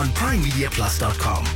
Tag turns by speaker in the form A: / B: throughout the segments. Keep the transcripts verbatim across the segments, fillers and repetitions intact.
A: on prime media plus dot com.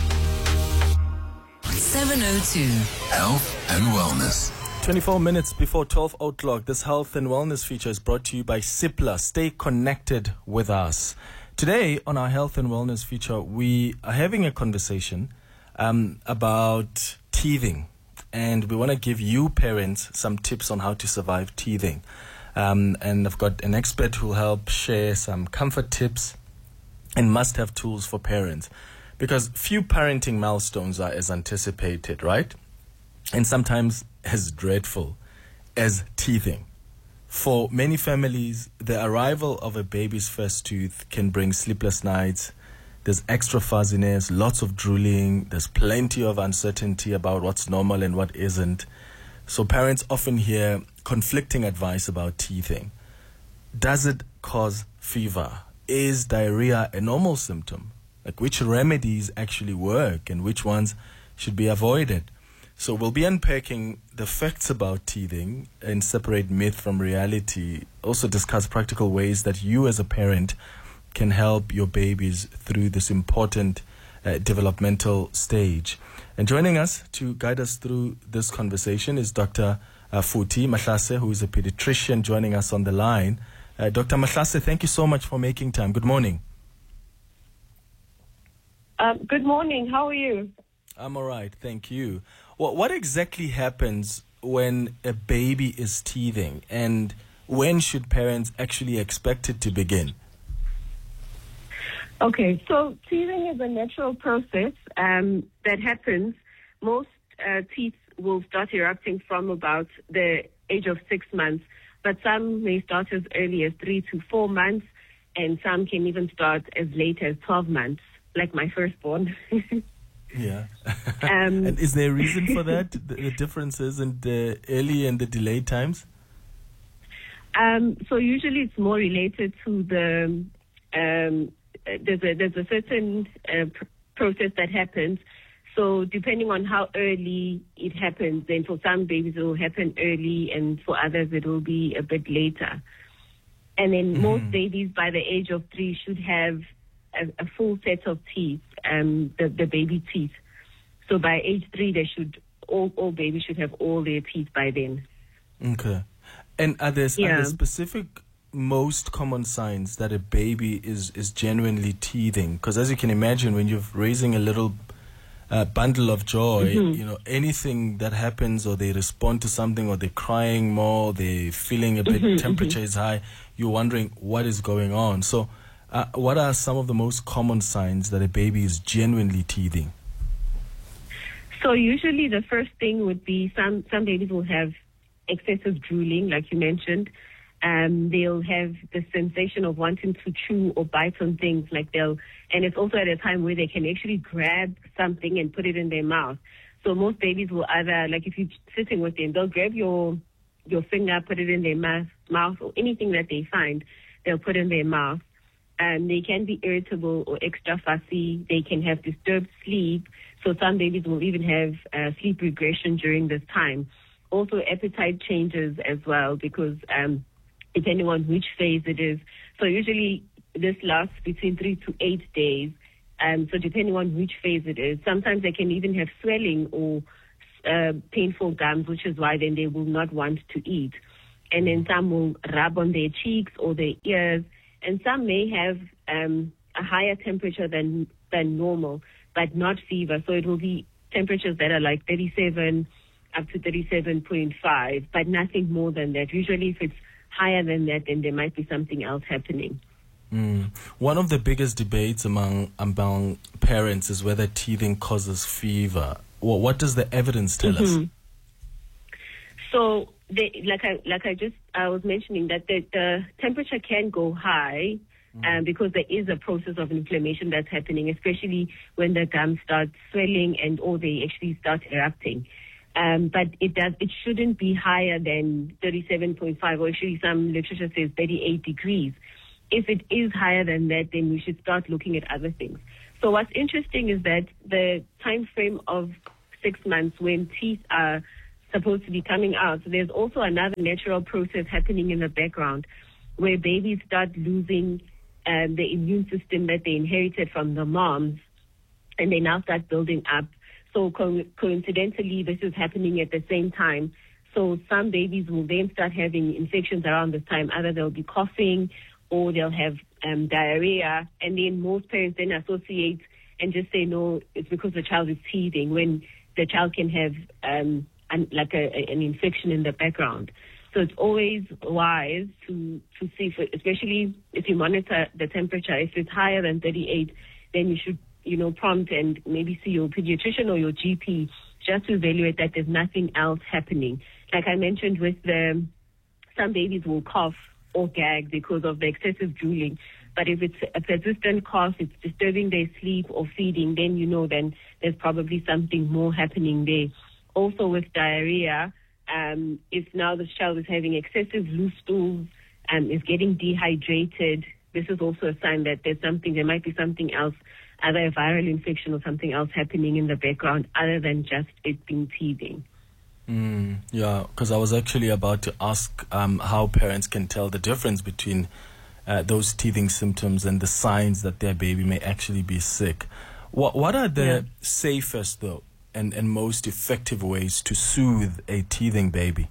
B: seven oh two.
C: Health and Wellness.
D: twenty-four minutes before twelve o'clock, this Health and Wellness feature is brought to you by Cipla. Stay connected with us. Today, on our Health and Wellness feature, we are having a conversation um, about teething. And we want to give you parents some tips on how to survive teething. Um, and I've got an expert who will help share some comfort tips and must-have tools for parents. Because few parenting milestones are as anticipated, right? And sometimes as dreadful as teething. For many families, the arrival of a baby's first tooth can bring sleepless nights. There's extra fuzziness, lots of drooling. There's plenty of uncertainty about what's normal and what isn't. So parents often hear conflicting advice about teething. Does it cause fever? Is diarrhea a normal symptom? Like, which remedies actually work and which ones should be avoided? So we'll be unpacking the facts about teething and separate myth from reality. Also discuss practical ways that you as a parent can help your babies through this important uh, developmental stage. And joining us to guide us through this conversation is Doctor Uh, Futhi Mahlase, who is a pediatrician, joining us on the line. Uh, Doctor Mahlase, thank you so much for making time. Good morning.
E: Um, good morning. How are you?
D: I'm all right. Thank you. Well, what exactly happens when a baby is teething, and when should parents actually expect it to begin?
E: Okay, so teething is a natural process um, that happens. Most uh, teeth will start erupting from about the age of six months, but some may start as early as three to four months, and some can even start as late as twelve months. Like my firstborn.
D: Yeah.
E: um,
D: and is there a reason for that? The, the differences in the early and the delayed times?
E: Um, so usually it's more related to the, um, there's a, there's a certain uh, pr- process that happens. So depending on how early it happens, then for some babies it will happen early and for others it will be a bit later. And then mm-hmm. most babies by the age of three should have A, a full set of teeth, um, the, the baby teeth. So by age three, they should all, all babies should have all their teeth by then.
D: Okay. And are there,
E: yeah.
D: are there specific most common signs that a baby is, is genuinely teething? Because as you can imagine, when you're raising a little uh, bundle of joy, mm-hmm. you know, anything that happens, or they respond to something, or they're crying more, they're feeling a bit, mm-hmm, temperature mm-hmm. is high, you're wondering what is going on. So Uh, what are some of the most common signs that a baby is genuinely teething?
E: So usually the first thing would be some, some babies will have excessive drooling, like you mentioned. Um, they'll have the sensation of wanting to chew or bite on things, like they'll, and it's also at a time where they can actually grab something and put it in their mouth. So most babies will either, like if you're sitting with them, they'll grab your, your finger, put it in their mouth, mouth or anything that they find, they'll put in their mouth. Um, they can be irritable or extra fussy. They can have disturbed sleep. So some babies will even have uh, sleep regression during this time. Also appetite changes as well, because um, depending on which phase it is. So usually this lasts between three to eight days. Um, so depending on which phase it is, sometimes they can even have swelling or uh, painful gums, which is why then they will not want to eat. And then some will rub on their cheeks or their ears. And some may have um, a higher temperature than than normal, but not fever. So it will be temperatures that are like thirty-seven up to thirty-seven point five, but nothing more than that. Usually if it's higher than that, then there might be something else happening.
D: Mm. One of the biggest debates among among parents is whether teething causes fever. Well, what does the evidence tell mm-hmm. us?
E: So, they, like I like I just I was mentioning that the, the temperature can go high mm. um, because there is a process of inflammation that's happening, especially when the gums start swelling and or they actually start erupting. Um, but it does it shouldn't be higher than thirty-seven point five, or actually some literature says thirty-eight degrees. If it is higher than that, then we should start looking at other things. So what's interesting is that the time frame of six months when teeth are supposed to be coming out, so there's also another natural process happening in the background where babies start losing um, the immune system that they inherited from the moms, and they now start building up. So co- coincidentally, this is happening at the same time. So some babies will then start having infections around this time. Either they'll be coughing or they'll have um, diarrhea. And then most parents then associate and just say, no, it's because the child is teething, when the child can have um, an, like a, a, an infection in the background. So it's always wise to, to see, for, especially if you monitor the temperature. If it's higher than thirty-eight, then you should, you know, prompt and maybe see your pediatrician or your G P just to evaluate that there's nothing else happening. Like I mentioned with the, some babies will cough or gag because of the excessive drooling. But if it's a persistent cough, it's disturbing their sleep or feeding, then you know then there's probably something more happening there. Also with diarrhea, um, if now the child is having excessive loose stools, um, is getting dehydrated, this is also a sign that there's something, there might be something else, either a viral infection or something else happening in the background other than just it being teething.
D: Mm, yeah, because I was actually about to ask um, how parents can tell the difference between uh, those teething symptoms and the signs that their baby may actually be sick. What what are the yeah. safest, though, and, and most effective ways to soothe a teething baby?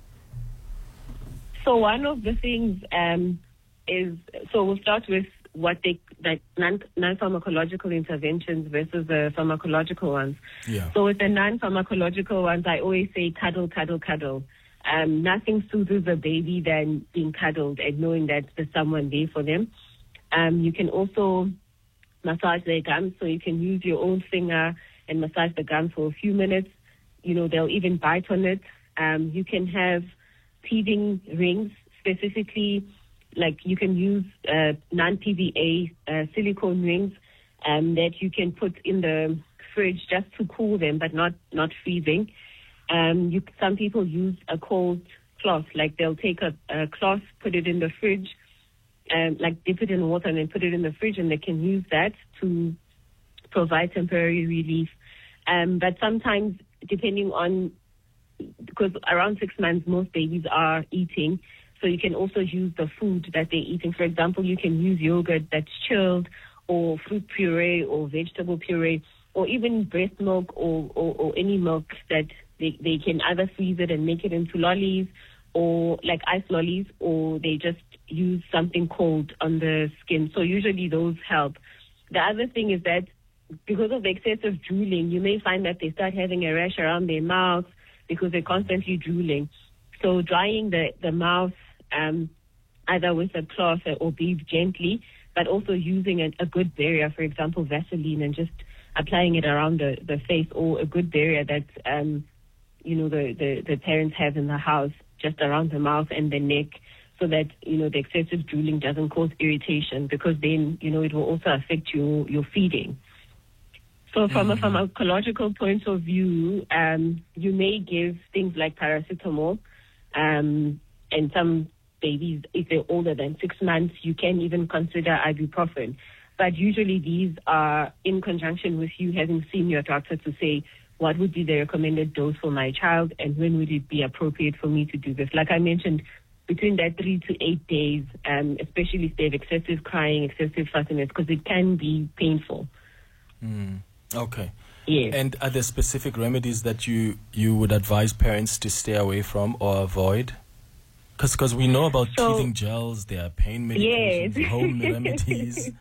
E: So one of the things um, is, so we'll start with what they, like non, non-pharmacological interventions versus the pharmacological ones.
D: Yeah.
E: So with the non-pharmacological ones, I always say cuddle, cuddle, cuddle. Um, nothing soothes a baby than being cuddled and knowing that there's someone there for them. Um, you can also massage their gums, so you can use your own finger and massage the gums for a few minutes. You know, they'll even bite on it. Um, you can have teething rings, specifically, like you can use uh, non-P V A uh, silicone rings um, that you can put in the fridge just to cool them, but not, not freezing. Um, you, some people use a cold cloth, like they'll take a, a cloth, put it in the fridge, um, like dip it in water and then put it in the fridge, and they can use that to provide temporary relief. Um, but sometimes, depending on, because around six months, most babies are eating, so you can also use the food that they're eating. For example, you can use yogurt that's chilled, or fruit puree, or vegetable puree, or even breast milk, or, or, or any milk that they, they can either freeze it and make it into lollies, or like ice lollies, or they just use something cold on the skin. So usually those help. The other thing is that because of the excessive drooling, you may find that they start having a rash around their mouth because they're constantly drooling. So drying the, the mouth, um, either with a cloth or bead gently, but also using a, a good barrier, for example, Vaseline, and just applying it around the, the face, or a good barrier that, um, you know, the, the, the parents have in the house, just around the mouth and the neck, so that, you know, the excessive drooling doesn't cause irritation, because then, you know, it will also affect your, your feeding. So from mm-hmm. a pharmacological point of view, um, you may give things like paracetamol, um, and some babies, if they're older than six months, you can even consider ibuprofen. But usually these are in conjunction with you having seen your doctor to say, what would be the recommended dose for my child, and when would it be appropriate for me to do this? Like I mentioned, between that three to eight days, um, especially if they have excessive crying, excessive fussiness, because it can be painful.
D: Mm. Okay.
E: Yes.
D: And are there specific remedies that you, you would advise parents to stay away from or avoid? Because we know about
E: so,
D: teething gels, there are pain medications,
E: yes.
D: home remedies.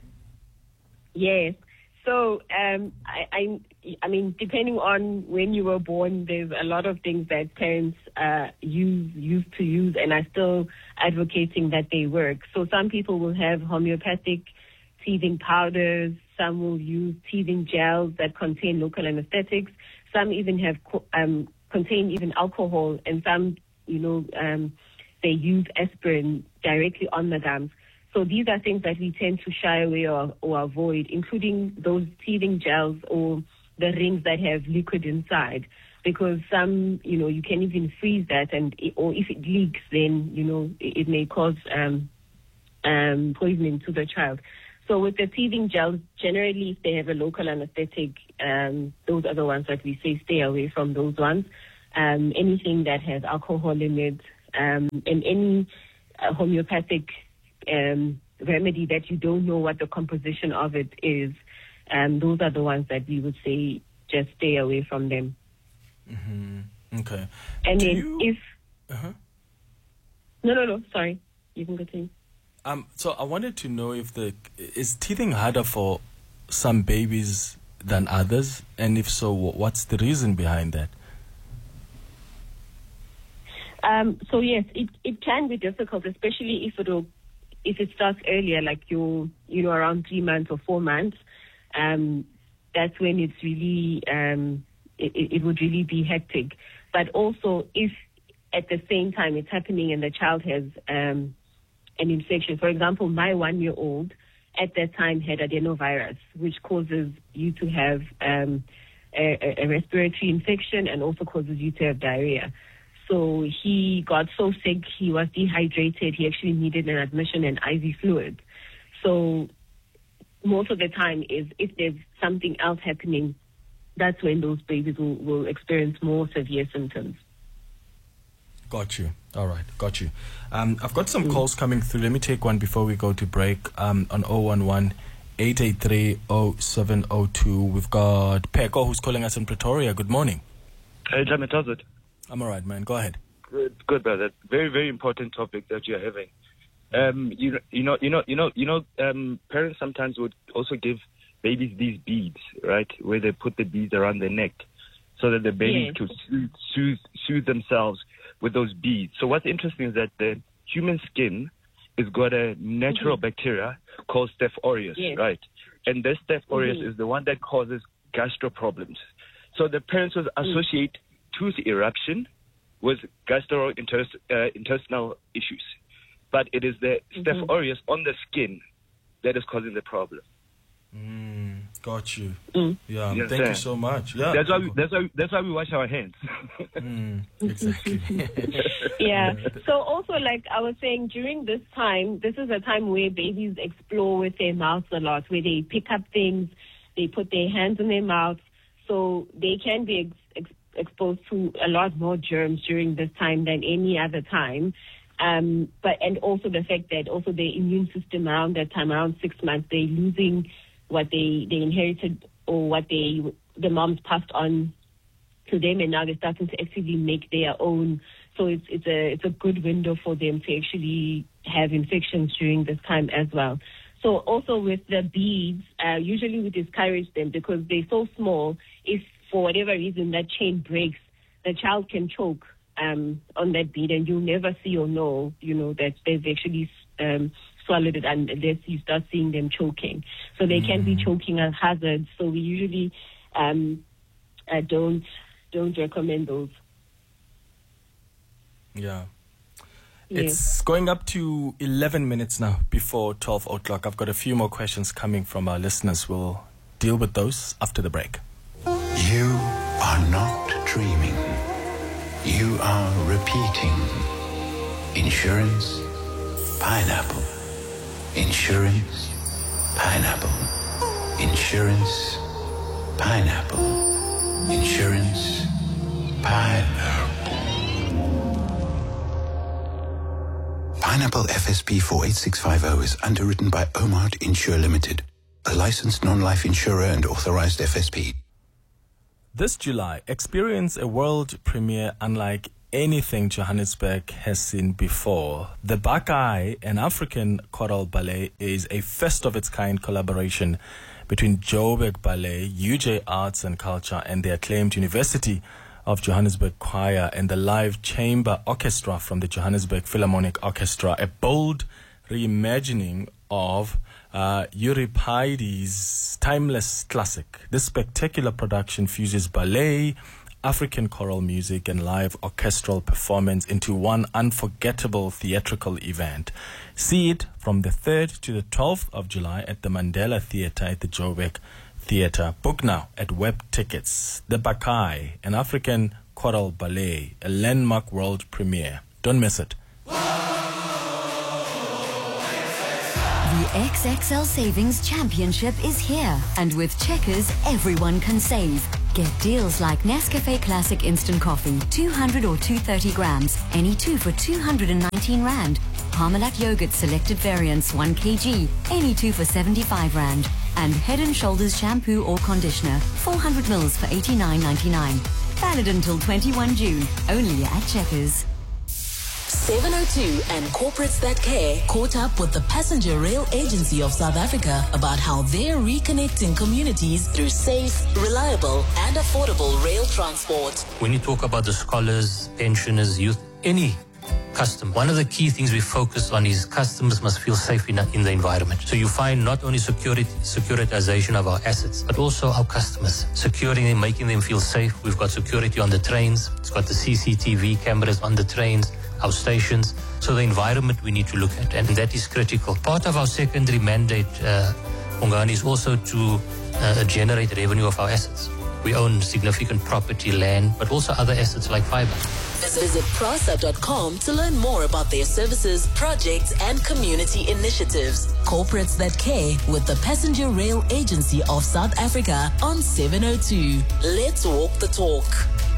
E: Yes. So, um, I, I, I mean, depending on when you were born, there's a lot of things that parents uh, use, used to use, and are still advocating that they work. So some people will have homeopathic teething powders. Some will use teething gels that contain local anesthetics. Some even have um, contain even alcohol, and some, you know, um, they use aspirin directly on the gums. So these are things that we tend to shy away or, or avoid, including those teething gels or the rings that have liquid inside, because some, you know, you can even freeze that, and it, or if it leaks, then, you know, it, it may cause um, um, poisoning to the child. So with the teething gels, generally, if they have a local anesthetic, um, those are the ones that we say stay away from those ones. Um, anything that has alcohol in it, um, and any uh, homeopathic um, remedy that you don't know what the composition of it is, um, those are the ones that we would say just stay away from them.
D: Mm-hmm. Okay.
E: And
D: Do
E: then
D: you...
E: if...
D: Uh-huh.
E: No, no, no, sorry. You can continue.
D: Um, so I wanted to know if the... Is teething harder for some babies than others? And if so, what's the reason behind that?
E: Um, so yes, it, it can be difficult, especially if it will, if it starts earlier, like you you know around three months or four months. Um, that's when it's really um, it, it would really be hectic. But also, if at the same time it's happening and the child has um, an infection, for example, my one-year-old at that time had adenovirus, which causes you to have um, a, a respiratory infection and also causes you to have diarrhea. So he got so sick, he was dehydrated, he actually needed an admission and I V fluid. So most of the time is if there's something else happening, that's when those babies will, will experience more severe symptoms.
D: Got you. All right, got you. Um, I've got some mm. calls coming through. Let me take one before we go to break um, on zero one one, eight eight three, zero seven zero two. We've got Peko who's calling us in Pretoria. Good morning.
B: Hey, Jamet, how's it?
D: I'm all right, man. Go ahead.
B: Good, good, brother. Very, very important topic that you're having. Um, you, you know, you know, you know, you know. Um, parents sometimes would also give babies these beads, right, where they put the beads around their neck, so that the babies
E: yes.
B: could soothe, soothe, soothe themselves with those beads. So what's interesting is that the human skin has got a natural mm-hmm. bacteria called Staph aureus,
E: yes.
B: right? And this Staph aureus
E: mm-hmm.
B: is the one that causes gastro problems. So the parents would associate mm-hmm. tooth eruption with gastrointestinal uh, issues. But it is the mm-hmm. Staph aureus on the skin that is causing the problem.
D: Mm, got you.
E: Mm.
D: Yeah,
B: you
D: thank you so much. Yeah,
B: that's why we, that's why that's why we wash our hands.
D: mm, exactly.
E: yeah. So also, like I was saying, during this time, this is a time where babies explore with their mouths a lot, where they pick up things, they put their hands in their mouths, so they can be ex- ex- exposed to a lot more germs during this time than any other time. Um, but and also the fact that also their immune system around that time, around six months, they're losing what they, they inherited or what they the moms passed on to them, and now they're starting to actively make their own. So it's it's a it's a good window for them to actually have infections during this time as well. So also with the beads, uh, usually we discourage them because they're so small. If for whatever reason that chain breaks, the child can choke um, on that bead, and you'll never see or know, you know, that they've actually um, swallowed it unless you start seeing them choking. So they mm. can be choking at hazards. So we usually um, uh, don't don't recommend those.
D: Yeah.
E: Yeah.
D: It's going up to eleven minutes now before twelve o'clock. I've got a few more questions coming from our listeners. We'll deal with those after the break.
F: You are not dreaming. You are repeating. Insurance, pineapple. Insurance, pineapple. Insurance, pineapple. Insurance, pineapple. Pineapple F S P four eight six five zero is underwritten by Omart Insure Limited, a licensed non-life insurer and authorized F S P.
D: This July, experience a world premiere unlike anything Johannesburg has seen before. The Bakai, an African choral ballet, is a first-of-its-kind collaboration between Joburg Ballet, U J Arts and Culture, and the acclaimed University of Johannesburg Choir and the live chamber orchestra from the Johannesburg Philharmonic Orchestra, a bold reimagining of uh, Euripides' timeless classic. This spectacular production fuses ballet, African choral music, and live orchestral performance into one unforgettable theatrical event. See it from the third to the twelfth of July at the Mandela Theatre at the Joburg Theatre. Book now at Web Tickets. The Bakai, an African choral ballet, a landmark world premiere. Don't miss it.
G: The X X L Savings Championship is here, and with Checkers, everyone can save. Get deals like Nescafe Classic Instant Coffee, two hundred or two hundred thirty grams, any two for two hundred nineteen rand. Parmalat yogurt selected variants one kilogram, any two for seventy-five rand. And Head and Shoulders shampoo or conditioner, four hundred mils for eighty-nine ninety-nine. Valid until twenty-first of June, only at Checkers.
H: seven oh two and Corporates That Care caught up with the Passenger Rail Agency of South Africa about how they're reconnecting communities through safe, reliable and affordable rail transport.
I: When you talk about the scholars, pensioners, youth, any customer, one of the key things we focus on is customers must feel safe in, in the environment. So you find not only security, securitization of our assets, but also our customers, securing them, making them feel safe. We've got security on the trains. It's got the C C T V cameras on the trains, our stations. So the environment we need to look at, and that is critical. Part of our secondary mandate, uh, Ongani, is also to uh, generate revenue of our assets. We own significant property, land, but also other assets like fiber.
H: Visit prasa dot com to learn more about their services, projects and community initiatives. Corporates That Care with the Passenger Rail Agency of South Africa on seven oh two. Let's walk the talk.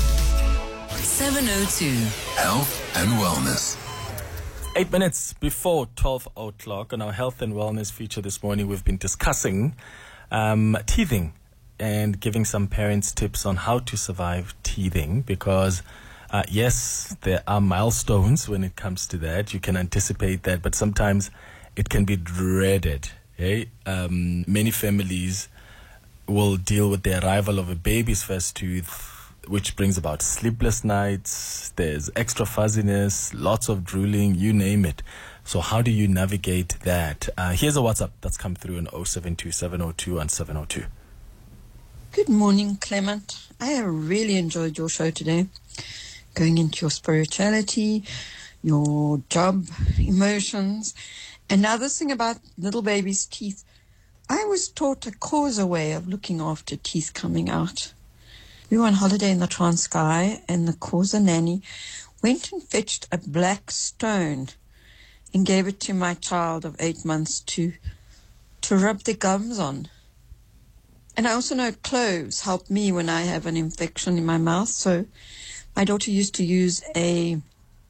G: seven oh two.
C: Health and wellness.
D: Eight minutes before twelve o'clock on our health and wellness feature this morning, we've been discussing um, teething and giving some parents tips on how to survive teething, because uh, yes, there are milestones when it comes to that. You can anticipate that, but sometimes it can be dreaded. Okay? Um, many families will deal with the arrival of a baby's first tooth, which brings about sleepless nights. There's extra fuzziness, lots of drooling, you name it. So how do you navigate that? Uh, here's a WhatsApp that's come through on oh seven two seven oh two one seven oh two.
J: Good morning, Clement. I have really enjoyed your show today. Going into your spirituality, your job, emotions, and now this thing about little baby's teeth. I was taught a Xhosa way of looking after teeth coming out. We were on holiday in the Transkei, and the Xhosa nanny went and fetched a black stone and gave it to my child of eight months to to rub the gums on. And I also know cloves help me when I have an infection in my mouth. So my daughter used to use a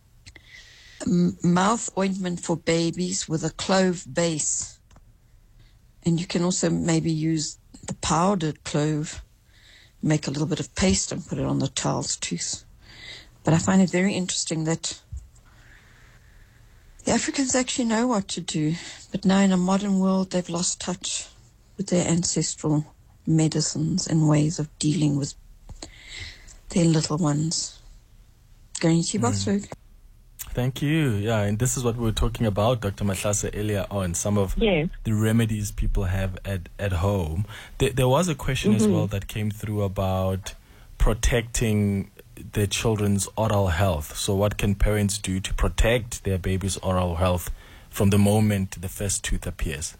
J: m- mouth ointment for babies with a clove base. And you can also maybe use the powdered clove, make a little bit of paste and put it on the child's tooth. But I find it very interesting that the Africans actually know what to do. But now in a modern world, they've lost touch with their ancestral medicines and ways of dealing with their little ones. Going to Boksburg.
D: Mm. Thank you. Yeah, and this is what we were talking about, Doctor Mahlase, earlier on, some of
E: yes.
D: the remedies people have at, at home. There, there was a question mm-hmm. as well that came through about protecting their children's oral health. So what can parents do to protect their baby's oral health from the moment the first tooth appears?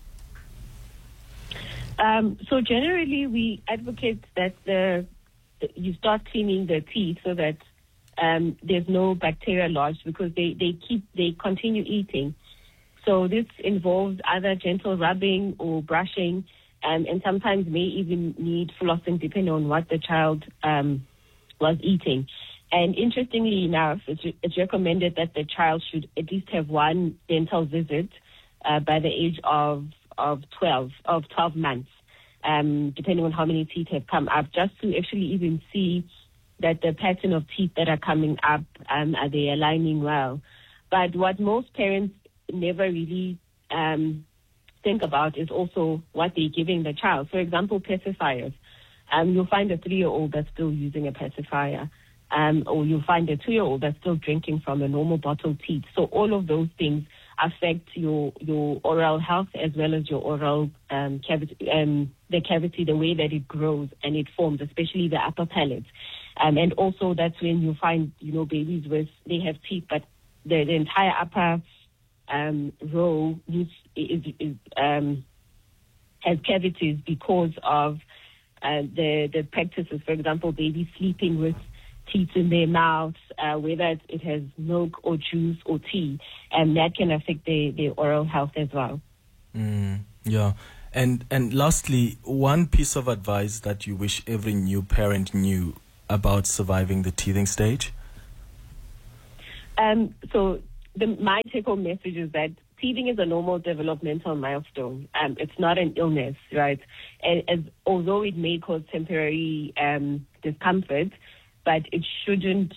E: Um, so generally, we advocate that the, the you start cleaning the teeth so that um, there's no bacteria lodged, because they, they keep they continue eating. So this involves either gentle rubbing or brushing, um, and sometimes may even need flossing depending on what the child um, was eating. And interestingly enough, it's, it's recommended that the child should at least have one dental visit uh, by the age of of twelve of twelve months, um, depending on how many teeth have come up, just to actually even see that the pattern of teeth that are coming up, um, are they aligning well? But what most parents never really um, think about is also what they're giving the child. For example, pacifiers. Um, you'll find a three-year-old that's still using a pacifier, um, or you'll find a two-year-old that's still drinking from a normal bottled teeth. So all of those things affect your your oral health as well as your oral um, cavity, um, the cavity, the way that it grows and it forms, especially the upper palate. Um, and also that's when you find, you know, babies with, they have teeth, but the, the entire upper um, row is, is, is, um, has cavities because of uh, the, the practices. For example, babies sleeping with teeth in their mouths, uh, whether it has milk or juice or tea, and that can affect their, their oral health as well.
D: Mm, yeah. And and lastly, one piece of advice that you wish every new parent knew about surviving the teething stage?
E: Um, so the, my take-home message is that teething is a normal developmental milestone. Um, it's not an illness, right? And as although it may cause temporary um, discomfort, but it shouldn't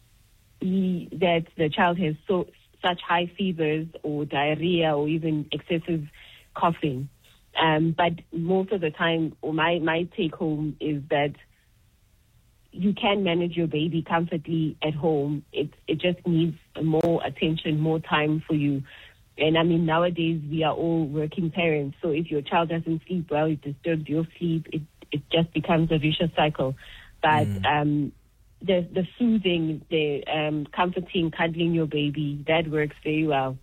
E: be that the child has so such high fevers or diarrhea or even excessive coughing. Um, but most of the time, or my, my take-home is that you can manage your baby comfortably at home. It it just needs more attention, more time for you. And I mean, nowadays we are all working parents. So if your child doesn't sleep well, it disturbs your sleep. It it just becomes a vicious cycle. But mm. um, the the soothing, the um, comforting, cuddling your baby, that works very well.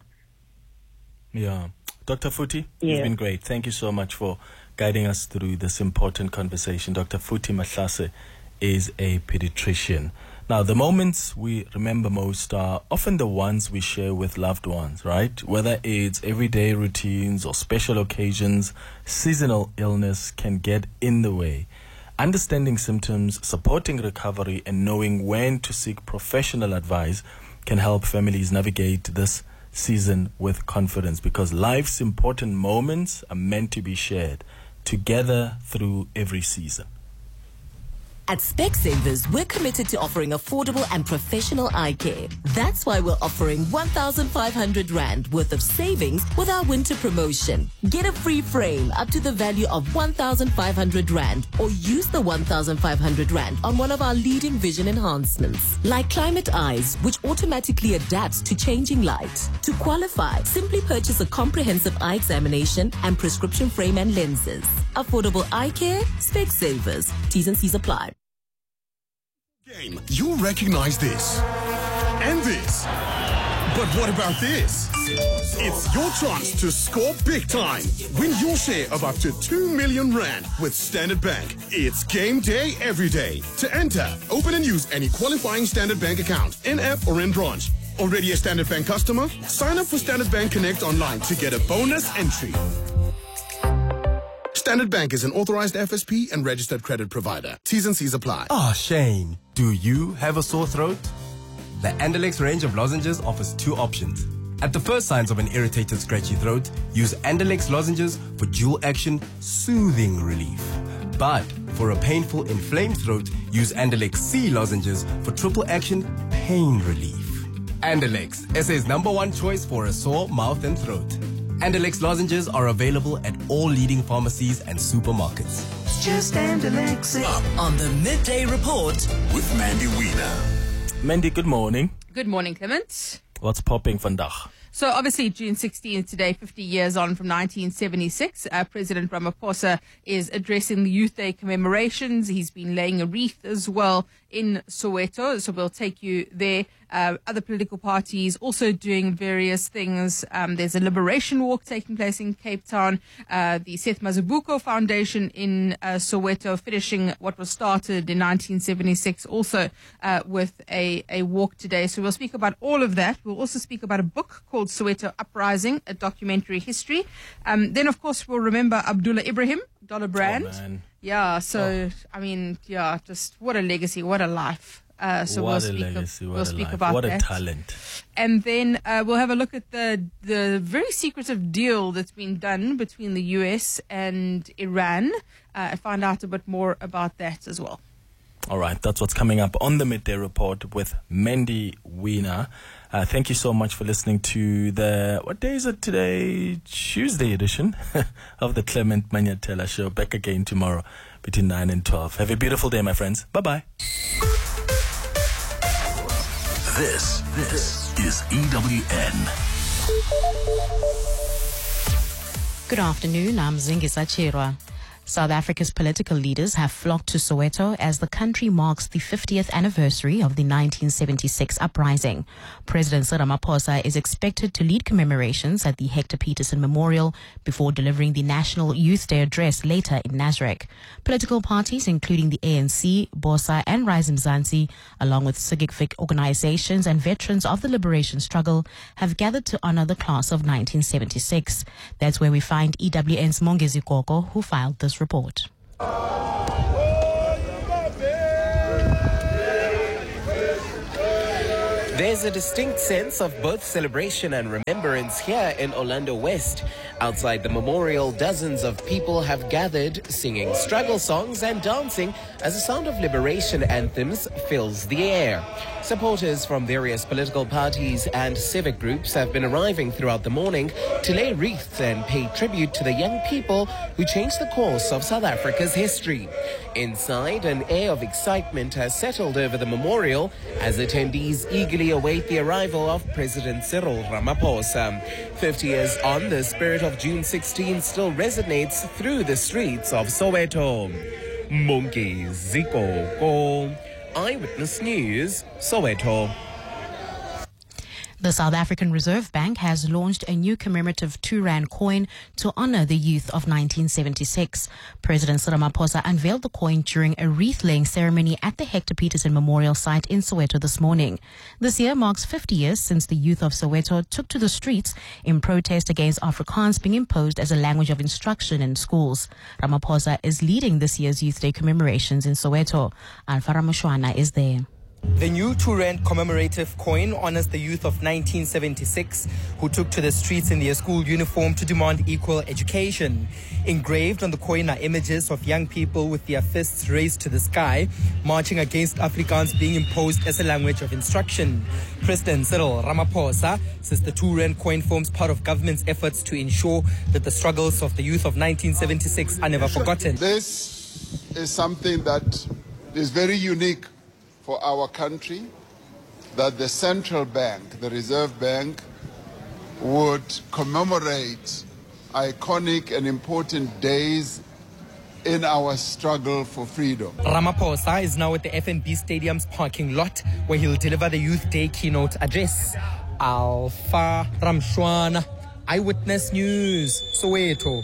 D: Yeah. Doctor Futhi,
E: yeah.
D: You've been great. Thank you so much for guiding us through this important conversation. Doctor Futhi Mahlase is a pediatrician. Now, the moments we remember most are often the ones we share with loved ones, right? Whether it's everyday routines or special occasions, seasonal illness can get in the way. Understanding symptoms, supporting recovery, and knowing when to seek professional advice can help families navigate this season with confidence, because life's important moments are meant to be shared together through every season.
H: At Specsavers, we're committed to offering affordable and professional eye care. That's why we're offering one thousand five hundred rand worth of savings with our winter promotion. Get a free frame up to the value of one thousand five hundred rand, or use the one thousand five hundred rand on one of our leading vision enhancements, like Climate Eyes, which automatically adapts to changing light. To qualify, simply purchase a comprehensive eye examination and prescription frame and lenses. Affordable eye care, Specsavers. T's and C's apply.
K: Game. You'll recognize this and this. But what about this? It's your chance to score big time. Win your share of up to two million rand with Standard Bank. It's game day every day. To enter, open and use any qualifying Standard Bank account, in-app or in-branch. Already a Standard Bank customer? Sign up for Standard Bank Connect online to get a bonus entry. Standard Bank is an authorized F S P and registered credit provider. T's and C's apply.
L: Oh, Shane, do you have a sore throat? The Andalex range of lozenges offers two options. At the first signs of an irritated, scratchy throat, use Andalex lozenges for dual action, soothing relief. But for a painful, inflamed throat, use Andalex C lozenges for triple action, pain relief. Andalex, S A's number one choice for a sore mouth and throat. Andalex lozenges are available at all leading pharmacies and supermarkets.
A: It's just Andalex.
H: Up on the Midday Report
C: with Mandy Wiener.
D: Mandy, good morning.
M: Good morning, Clement.
D: What's popping vandag?
M: So obviously June sixteenth today, fifty years on from nineteen seventy-six, uh, President Ramaphosa is addressing the Youth Day commemorations. He's been laying a wreath as well in Soweto, so we'll take you there. Uh, other political parties also doing various things. Um, there's a liberation walk taking place in Cape Town. Uh, the Seth Mazibuko Foundation in uh, Soweto finishing what was started in nineteen seventy-six, also uh, with a, a walk today. So we'll speak about all of that. We'll also speak about a book called Soweto Uprising, a documentary history. Um, then, of course, we'll remember Abdullah Ibrahim, Dollar Brand.
D: Oh, man.
M: Yeah, so, oh. I mean, yeah, just what a legacy, what a life. Uh, so
D: what
M: we'll
D: a
M: speak,
D: legacy,
M: of,
D: what
M: we'll
D: a
M: speak
D: life.
M: about
D: what
M: that.
D: What a talent.
M: And then uh, we'll have a look at the the very secretive deal that's been done between the U S and Iran uh, and find out a bit more about that as well.
D: All right, that's what's coming up on the Midday Report with Mandy Wiener. Uh, thank you so much for listening to the, what day is it today? Tuesday edition of the Clement Manyatela Show. Back again tomorrow between nine and twelve. Have a beautiful day, my friends. Bye-bye.
C: This, this is E W N.
N: Good afternoon, I'm Zingisa Chirwa. South Africa's political leaders have flocked to Soweto as the country marks the fiftieth anniversary of the nineteen seventy-six uprising. President Cyril Ramaphosa is expected to lead commemorations at the Hector Peterson Memorial before delivering the National Youth Day address later in Nasrec. Political parties, including the A N C, BOSA and Rise Mzansi, along with civic organizations and veterans of the liberation struggle, have gathered to honor the class of nineteen seventy-six. That's where we find E W N's Mongezi Koko, who filed this report.
O: There's a distinct sense of both celebration and remembrance here in Orlando West. Outside the memorial, dozens of people have gathered, singing struggle songs and dancing as the sound of liberation anthems fills the air. Supporters from various political parties and civic groups have been arriving throughout the morning to lay wreaths and pay tribute to the young people who changed the course of South Africa's history. Inside, an air of excitement has settled over the memorial as attendees eagerly await the arrival of President Cyril Ramaphosa. Fifty years on, the spirit of June sixteenth still resonates through the streets of Soweto. Monki Ziko, Eyewitness News, Soweto.
N: The South African Reserve Bank has launched a new commemorative two rand coin to honor the youth of nineteen seventy-six. President Cyril Ramaphosa unveiled the coin during a wreath-laying ceremony at the Hector Peterson Memorial Site in Soweto this morning. This year marks fifty years since the youth of Soweto took to the streets in protest against Afrikaans being imposed as a language of instruction in schools. Ramaphosa is leading this year's Youth Day commemorations in Soweto. Alfara Mushwana is there.
P: The new two rand commemorative coin honors the youth of nineteen seventy-six who took to the streets in their school uniform to demand equal education. Engraved on the coin are images of young people with their fists raised to the sky, marching against Afrikaans being imposed as a language of instruction. President Cyril Ramaphosa says the two rand coin forms part of government's efforts to ensure that the struggles of the youth of nineteen seventy-six are never forgotten.
Q: This is something that is very unique for our country, that the central bank, the Reserve Bank, would commemorate iconic and important days in our struggle for freedom.
P: Ramaphosa is now at the F N B Stadium's parking lot where he'll deliver the Youth Day keynote address. Alpha Ramshwana, Eyewitness News, Soweto.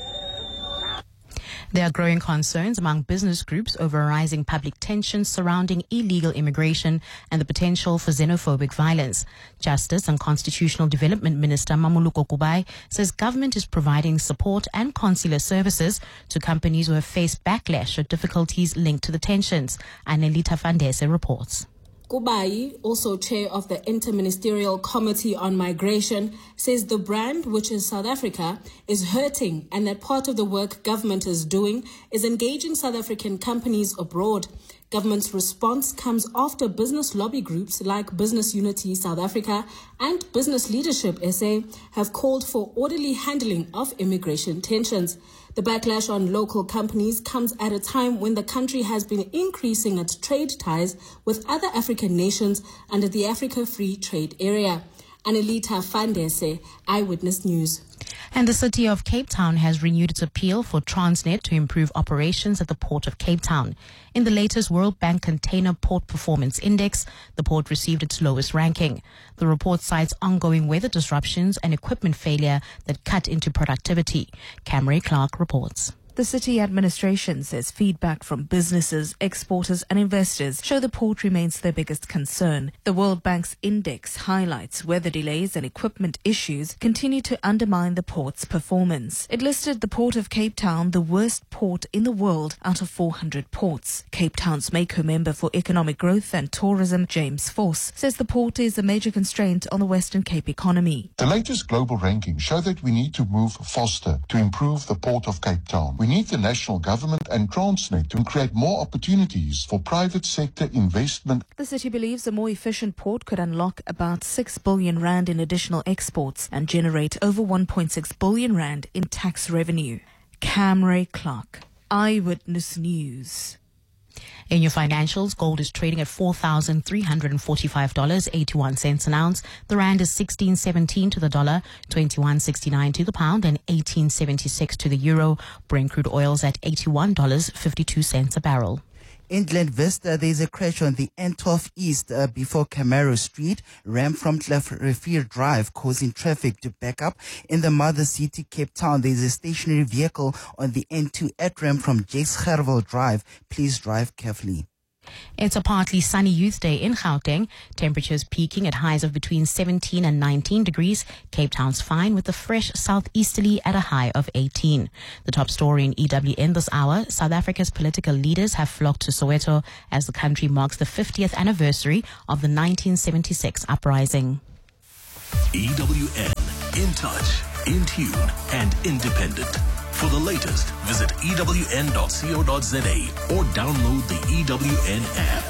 N: There are growing concerns among business groups over rising public tensions surrounding illegal immigration and the potential for xenophobic violence. Justice and Constitutional Development Minister Mamuluko Kubai says government is providing support and consular services to companies who have faced backlash or difficulties linked to the tensions. Anelita Fandese reports.
R: Kubai, also chair of the Interministerial Committee on Migration, says the brand, which is South Africa, is hurting and that part of the work government is doing is engaging South African companies abroad. Government's response comes after business lobby groups like Business Unity South Africa and Business Leadership S A have called for orderly handling of immigration tensions. The backlash on local companies comes at a time when the country has been increasing its trade ties with other African nations under the Africa Free Trade Area. Anelita Fandese, Eyewitness News.
N: And the city of Cape Town has renewed its appeal for Transnet to improve operations at the Port of Cape Town. In the latest World Bank Container Port Performance Index, the port received its lowest ranking. The report cites ongoing weather disruptions and equipment failure that cut into productivity. Camry Clark reports.
S: The city administration says feedback from businesses, exporters and investors show the port remains their biggest concern. The World Bank's index highlights weather delays and equipment issues continue to undermine the port's performance. It listed the Port of Cape Town the worst port in the world out of four hundred ports. Cape Town's Mako member for economic growth and tourism, James Force, says the port is a major constraint on the Western Cape economy.
T: The latest global rankings show that we need to move faster to improve the Port of Cape Town. We need the national government and Transnet to create more opportunities for private sector investment.
S: The city believes a more efficient port could unlock about six billion rand in additional exports and generate over one point six billion rand in tax revenue. Camry Clark, Eyewitness News.
N: In your financials, gold is trading at four thousand three hundred forty-five dollars and eighty-one cents an ounce. The rand is sixteen seventeen to the dollar, twenty-one sixty-nine to the pound, and eighteen seventy-six to the euro. Brent crude oil's at eighty-one dollars and fifty-two cents a barrel.
U: In Glen Vista, there's a crash on the N twelve East uh, before Camaro Street. Ram from Clefrefier Drive causing traffic to back up. In the mother city, Cape Town, there's a stationary vehicle on the N two at Ram from Jakes Gerwel Drive. Please drive carefully.
N: It's a partly sunny youth day in Gauteng. Temperatures peaking at highs of between seventeen and nineteen degrees. Cape Town's fine with a fresh southeasterly at a high of eighteen. The top story in E W N this hour, South Africa's political leaders have flocked to Soweto as the country marks the fiftieth anniversary of the nineteen seventy-six uprising.
C: E W N, in touch, in tune, and independent. For the latest, visit E W N dot co dot za or download the E W N app.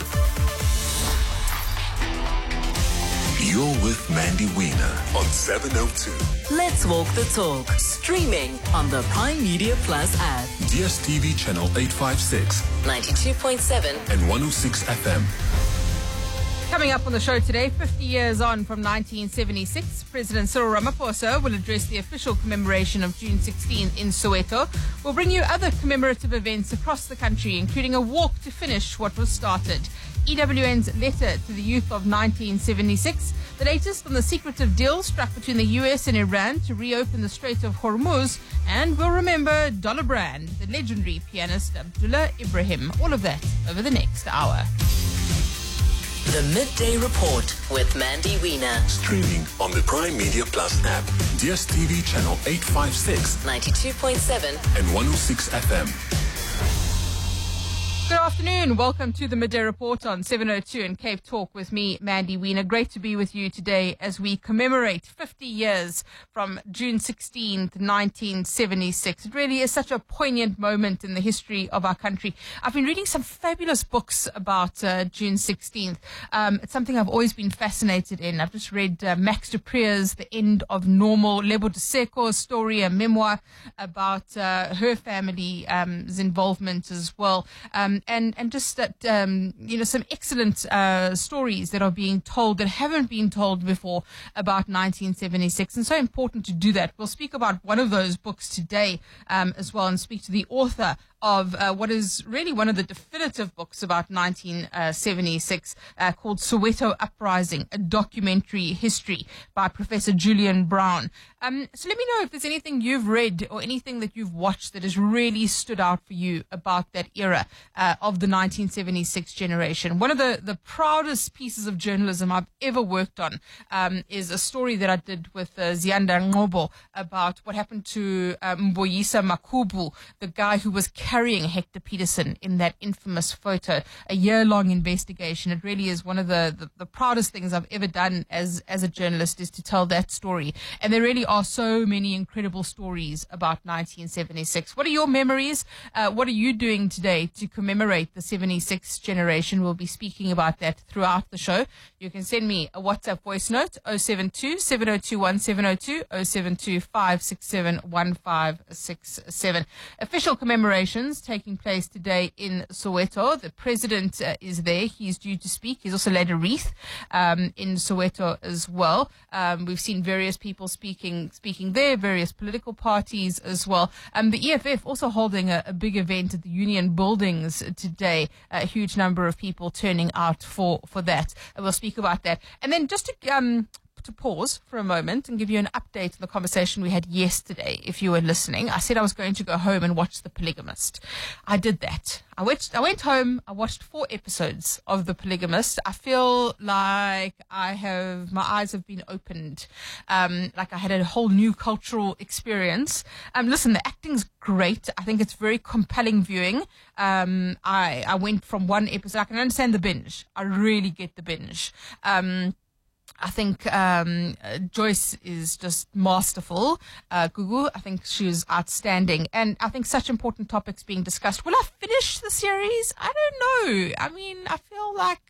B: You're with Mandy Wiener on seven oh two.
H: Let's walk the talk. Streaming on the Prime Media Plus app.
B: D S T V channel eight five six,
H: ninety-two point seven,
B: and one oh six F M.
M: Coming up on the show today, fifty years on from nineteen seventy-six, President Cyril Ramaphosa will address the official commemoration of June sixteenth in Soweto. We'll bring you other commemorative events across the country, including a walk to finish what was started. E W N's letter to the youth of nineteen seventy-six, the latest on the secretive deal struck between the U S and Iran to reopen the Strait of Hormuz, and we'll remember Dollar Brand, the legendary pianist Abdullah Ibrahim. All of that over the next hour.
H: The Midday Report with Mandy Wiener.
B: Streaming on the Prime Media Plus app. D S T V channel eight five six,
H: ninety-two point seven,
B: and one oh six F M.
M: Good afternoon. Welcome to the Midday Report on seven oh two and Cape Talk with me, Mandy Wiener. Great to be with you today as we commemorate fifty years from June sixteenth, nineteen seventy-six. It really is such a poignant moment in the history of our country. I've been reading some fabulous books about uh, June sixteenth. Um, it's something I've always been fascinated in. I've just read uh, Max de Pree's The End of Normal, Lebo de Seco's story, a memoir about uh, her family's um, involvement as well. Um, And, and just that, um, you know, some excellent uh, stories that are being told that haven't been told before about nineteen seventy-six. And so important to do that. We'll speak about one of those books today um, as well, and speak to the author of uh, what is really one of the definitive books about nineteen seventy-six uh, called Soweto Uprising, a documentary history by Professor Julian Brown. Um, so let me know if there's anything you've read or anything that you've watched that has really stood out for you about that era uh, of the nineteen seventy-six generation. One of the, the proudest pieces of journalism I've ever worked on um, is a story that I did with uh, Ziyanda Ngobo about what happened to uh, Mboyisa Makubu, the guy who was carrying Hector Peterson in that infamous photo, a year-long investigation. It really is one of the, the, the proudest things I've ever done as, as a journalist, is to tell that story. And there really are so many incredible stories about nineteen seventy-six. What are your memories? Uh, what are you doing today to commemorate the seventy-six generation? We'll be speaking about that throughout the show. You can send me a WhatsApp voice note, oh seven two, seven oh two one seven oh two, oh seven two, five six seven, one five six seven. Official commemoration taking place today in Soweto. The president uh, is there. He's due to speak. He's also laid a wreath um, in Soweto as well. Um, we've seen various people speaking speaking there, various political parties as well. Um, the E F F also holding a, a big event at the Union Buildings today. A huge number of people turning out for, for that. And we'll speak about that. And then just to... Um, to pause for a moment and give you an update on the conversation we had yesterday. If you were listening, I said I was going to go home and watch The Polygamist. I did that. I went, I went home, I watched four episodes of The Polygamist. I feel like I have, my eyes have been opened. Um, like I had a whole new cultural experience. Um, listen, the acting's great. I think it's very compelling viewing. Um, I, I went from one episode, I can understand the binge. I really get the binge. Um, I think um, uh, Joyce is just masterful. Uh, Gugu, I think she was outstanding. And I think such important topics being discussed. Will I finish the series? I don't know. I mean, I feel like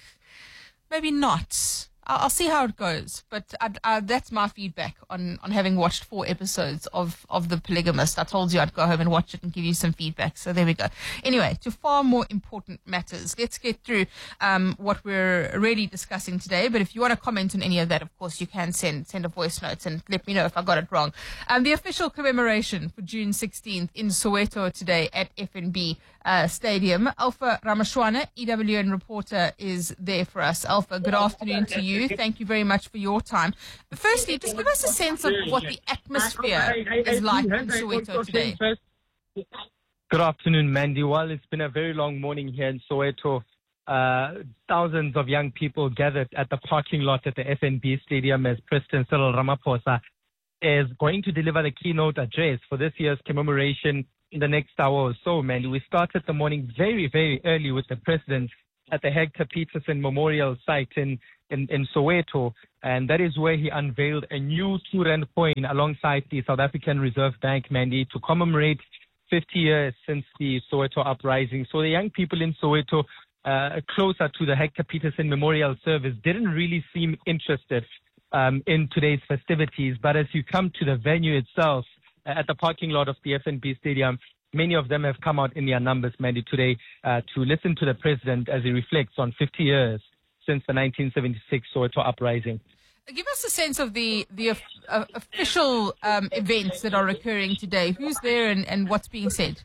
M: maybe not. I'll, I'll see how it goes. But I, I, that's my feedback on, on having watched four episodes of, of The Polygamist. I told you I'd go home and watch it and give you some feedback. So there we go. Anyway, to far more important matters. Let's get through um, what we're really discussing today. But if you want to comment on any of that, of course, you can send send a voice note and let me know if I got it wrong. Um, the official commemoration for June sixteenth in Soweto today at F N B uh, Stadium. Alpha Ramashwana, E W N reporter, is there for us. Alpha, good afternoon to you. Thank you very much for your time. But firstly, just give us a sense of what the atmosphere is like in Soweto today.
V: Good afternoon, Mandy. Well, it's been a very long morning here in Soweto.
F: uh, thousands of young people gathered at the parking lot at the F N B Stadium as President Cyril Ramaphosa is going to deliver the keynote address for this year's commemoration in the next hour or so, man. We started the morning very, very early with the President at the Hector Peterson Memorial Site in, in, in Soweto, and that is where he unveiled a new two rand coin alongside the South African Reserve Bank, Mandy, to commemorate fifty years since the Soweto uprising. So the young people in Soweto, uh, closer to the Hector Peterson Memorial Service, didn't really seem interested um, in today's festivities. But as you come to the venue itself, uh, at the parking lot of the F N B Stadium, many of them have come out in their numbers, Mandy, today uh, to listen to the President as he reflects on fifty years since the nineteen seventy-six Soweto uprising.
M: Give us a sense of the the uh, official um, events that are occurring today. Who's there and, and what's being said?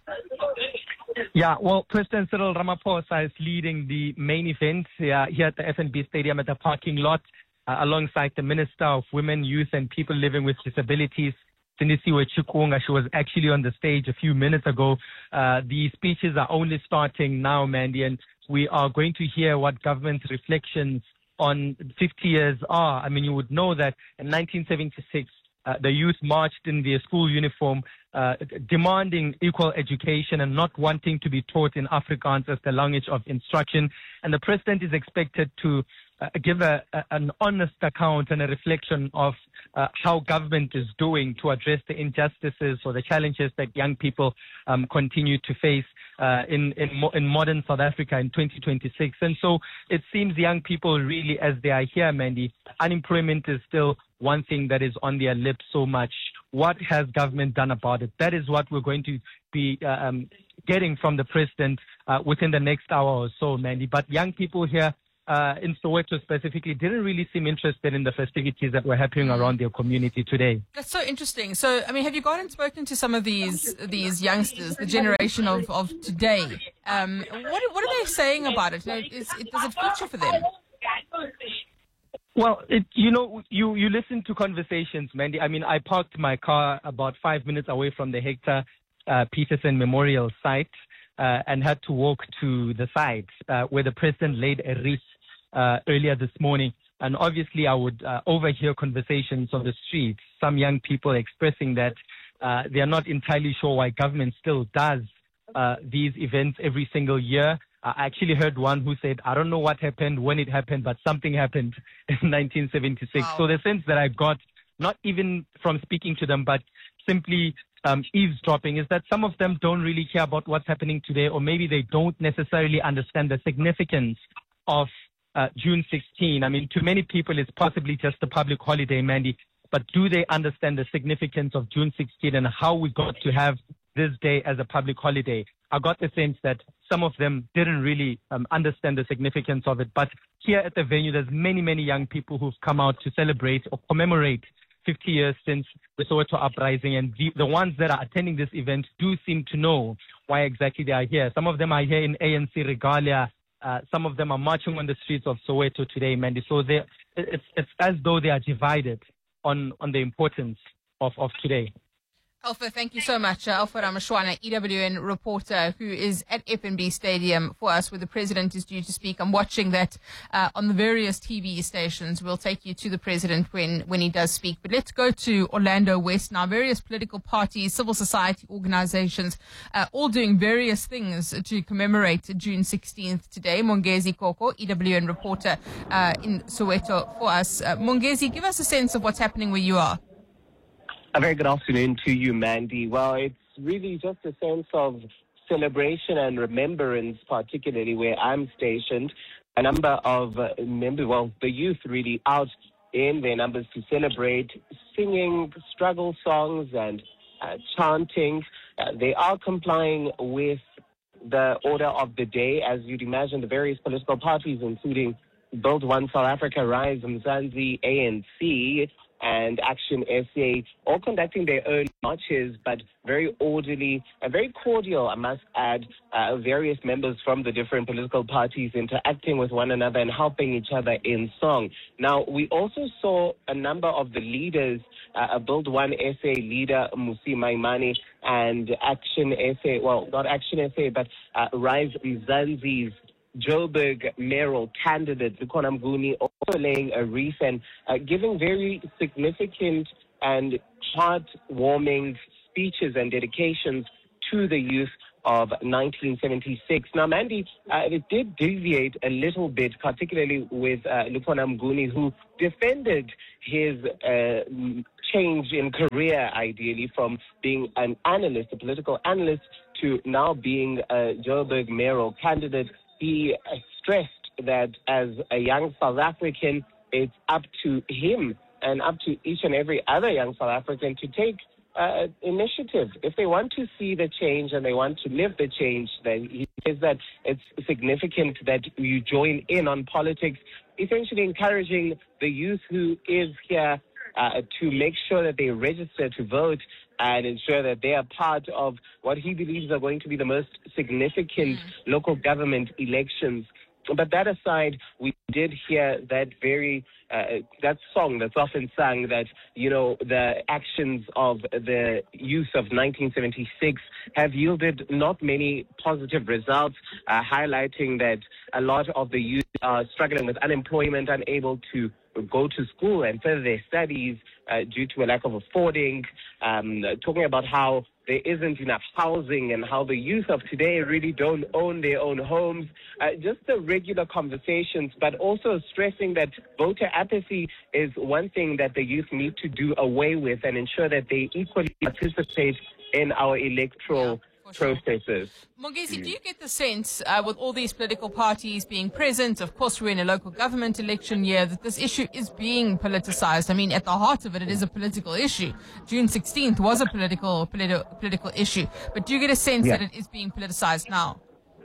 F: Yeah, well, President Cyril Ramaphosa is leading the main event uh, here at the F N B Stadium at the parking lot uh, alongside the Minister of Women, Youth and People Living with Disabilities, Sindisiwe Chikunga. She was actually on the stage a few minutes ago. Uh, the speeches are only starting now, Mandy, and we are going to hear what government's reflections on fifty years are. I mean, you would know that in nineteen seventy-six, uh, the youth marched in their school uniform, uh, demanding equal education and not wanting to be taught in Afrikaans as the language of instruction. And the President is expected to uh, give a, a, an honest account and a reflection of uh, how government is doing to address the injustices or the challenges that young people um, continue to face uh, in, in, mo- in modern South Africa in twenty twenty-six. And so it seems young people really, as they are here, Mandy, unemployment is still one thing that is on their lips so much. What has government done about it? That is what we're going to be uh, um, getting from the President uh, within the next hour or so, Mandy. But young people here uh, in Soweto specifically didn't really seem interested in the festivities that were happening around their community today.
M: That's so interesting. So, I mean, have you gone and spoken to some of these these youngsters, the generation of, of today? Um, what what are they saying about it? Is, it does it feature for them?
F: Well, it, you know, you, you listen to conversations, Mandy. I mean, I parked my car about five minutes away from the Hector uh, Peterson Memorial Site uh, and had to walk to the site uh, where the President laid a wreath uh, earlier this morning. And obviously, I would uh, overhear conversations on the streets, some young people expressing that uh, they are not entirely sure why government still does uh, these events every single year. I actually heard one who said, I don't know what happened, when it happened, but something happened in nineteen seventy-six. Wow. So the sense that I got, not even from speaking to them, but simply um, eavesdropping, is that some of them don't really care about what's happening today, or maybe they don't necessarily understand the significance of uh, June sixteenth. I mean, to many people, it's possibly just a public holiday, Mandy, but do they understand the significance of June sixteenth and how we got to have this day as a public holiday? I got the sense that some of them didn't really um, understand the significance of it. But here at the venue, there's many, many young people who've come out to celebrate or commemorate fifty years since the Soweto uprising. And the, the ones that are attending this event do seem to know why exactly they are here. Some of them are here in A N C regalia. Uh, some of them are marching on the streets of Soweto today, Mandy. So they, it's, it's as though they are divided on, on the importance of, of today.
M: Alpha, thank you so much. Uh, Alpha Ramashwana, E W N reporter, who is at F N B Stadium for us, where the President is due to speak. I'm watching that uh, on the various T V stations. We'll take you to the President when, when he does speak. But let's go to Orlando West now. Various political parties, civil society organizations, uh, all doing various things to commemorate June sixteenth today. Mongezi Koko, E W N reporter uh, in Soweto for us. Uh, Mongezi, give us a sense of what's happening where you are.
V: A very good afternoon to you, Mandy. Well, it's really just a sense of celebration and remembrance, particularly where I'm stationed. A number of uh, members, well, the youth really out in their numbers to celebrate, singing struggle songs and uh, chanting. Uh, they are complying with the order of the day, as you'd imagine. The various political parties, including Build One South Africa, Rise, Mzansi, A N C, and Action S A, all conducting their own marches, but very orderly and very cordial, I must add, uh, various members from the different political parties interacting with one another and helping each other in song. Now, we also saw a number of the leaders, uh, Build One S A leader, Musi Maimane, and Action S A, well, not Action S A, but uh, Rise Mzansi's Joburg mayoral candidate, Lukhona Mnguni, also laying a wreath and uh, giving very significant and heartwarming speeches and dedications to the youth of nineteen seventy-six. Now, Mandy, uh, it did deviate a little bit, particularly with uh, Lukhona Mnguni, who defended his uh, change in career, ideally, from being an analyst, a political analyst, to now being a Joburg mayoral candidate. He uh, stressed that as a young South African, it's up to him and up to each and every other young South African to take Uh, initiative. If they want to see the change and they want to live the change, then he says that it's significant that you join in on politics, essentially encouraging the youth who is here uh, to make sure that they register to vote and ensure that they are part of what he believes are going to be the most significant mm. local government elections. But that aside, we did hear that very, uh, that song that's often sung that, you know, the actions of the youth of nineteen seventy-six have yielded not many positive results, uh, highlighting that a lot of the youth are struggling with unemployment, unable to go to school and further their studies uh, due to a lack of affording, um, talking about how there isn't enough housing and how the youth of today really don't own their own homes. Uh, just the regular conversations, but also stressing that voter apathy is one thing that the youth need to do away with and ensure that they equally participate in our electoral processes.
M: Mongezi, do you get the sense, uh, with all these political parties being present, of course we're in a local government election year, that this issue is being politicized? I mean, at the heart of it, it is a political issue. June sixteenth was a political politi- political issue. But do you get a sense yeah. that it is being politicized now?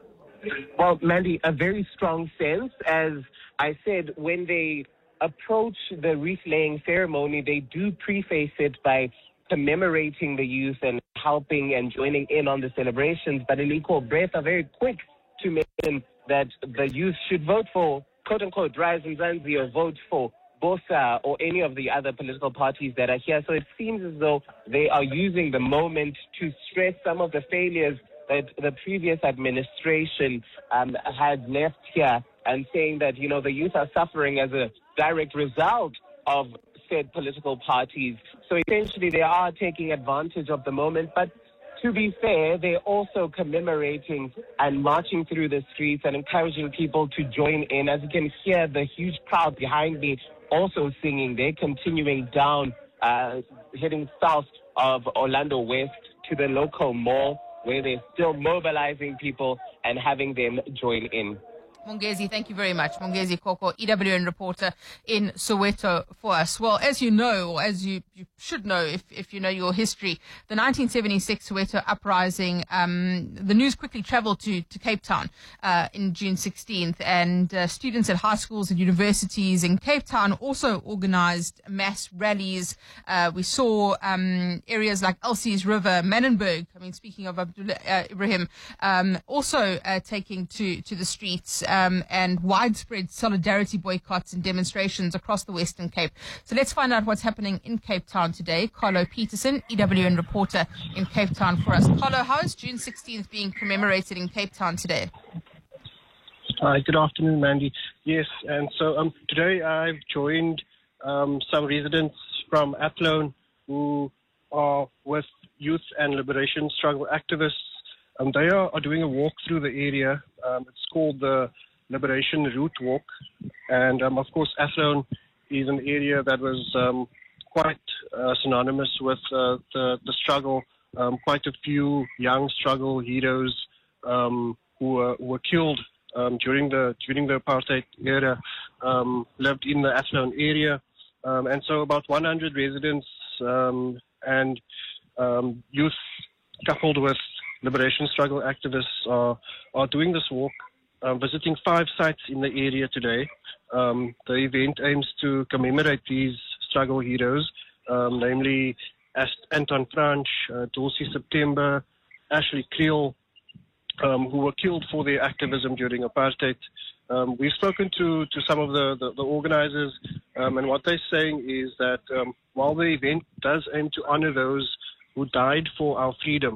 V: Well, Mandy, a very strong sense. As I said, when they approach the wreath-laying ceremony, they do preface it by commemorating the youth and helping and joining in on the celebrations, but in equal breath are very quick to mention that the youth should vote for, quote-unquote, Rise Mzansi, or vote for BOSA or any of the other political parties that are here. So it seems as though they are using the moment to stress some of the failures that the previous administration um, had left here, and saying that, you know, the youth are suffering as a direct result of said political parties. So essentially they are taking advantage of the moment, but to be fair, they're also commemorating and marching through the streets and encouraging people to join in. As you can hear, the huge crowd behind me also singing. They're continuing down, uh, heading south of Orlando West to the local mall, where they're still mobilizing people and having them join in.
M: Mongezi, thank you very much. Mongezi Koko, E W N reporter in Soweto for us. Well, as you know, or as you, you should know if, if you know your history, the nineteen seventy-six Soweto uprising, um, the news quickly traveled to, to Cape Town uh, in June sixteenth, and uh, students at high schools and universities in Cape Town also organized mass rallies. Uh, we saw um, areas like Elsie's River, Manenberg, I mean, speaking of Abdullah uh, Ibrahim, um, also uh, taking to, to the streets. Uh, Um, and widespread solidarity boycotts and demonstrations across the Western Cape. So let's find out what's happening in Cape Town today. Carlo Peterson, E W N reporter in Cape Town for us. Carlo, how is June sixteenth being commemorated in Cape Town today?
G: Hi, good afternoon, Mandy. Yes, and so um, today I've joined um, some residents from Athlone who are with youth and liberation struggle activists. Um, they are, are doing a walk through the area. Um, it's called the Liberation Route Walk. And, um, of course, Athlone is an area that was um, quite uh, synonymous with uh, the, the struggle. Um, quite a few young struggle heroes um, who, were, who were killed um, during the during the apartheid era um, lived in the Athlone area. Um, and so about one hundred residents um, and um, youth coupled with liberation struggle activists are, are doing this walk, uh, visiting five sites in the area today. Um, the event aims to commemorate these struggle heroes, um, namely Ast- Anton Franch, uh, Dulcie September, Ashley Creel, um, who were killed for their activism during apartheid. Um, we've spoken to, to some of the, the, the organizers, um, and what they're saying is that um, while the event does aim to honor those who died for our freedom,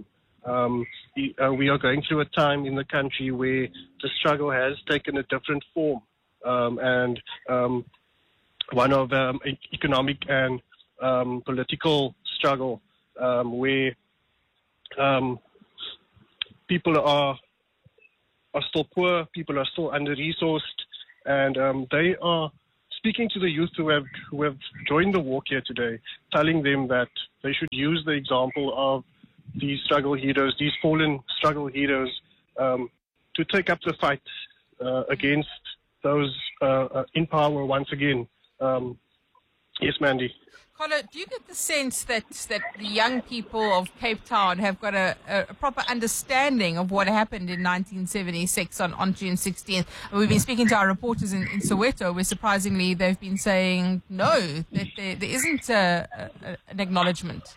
G: Um, uh, we are going through a time in the country where the struggle has taken a different form, um, and um, one of um, e- economic and um, political struggle, um, where um, people are are still poor, people are still under-resourced, and um, they are speaking to the youth who have who have joined the walk here today, telling them that they should use the example of these struggle heroes, these fallen struggle heroes, um, to take up the fight uh, against those uh, uh, in power once again. Um, yes, Mandy.
M: Colo, do you get the sense that, that the young people of Cape Town have got a, a proper understanding of what happened in nineteen seventy-six on, on June sixteenth? We've been speaking to our reporters in, in Soweto, where surprisingly they've been saying no, that there, there isn't a, a, an acknowledgement.